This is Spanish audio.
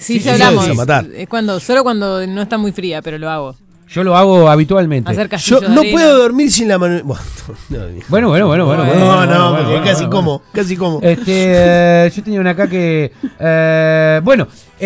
Sí, ya hablamos. Matar. Solo cuando no está muy fría, pero lo hago. Yo lo hago habitualmente. Hacer Yo castillos de no arena. puedo dormir sin la mano. Bueno. No, casi como. Yo tenía una acá que. Bueno.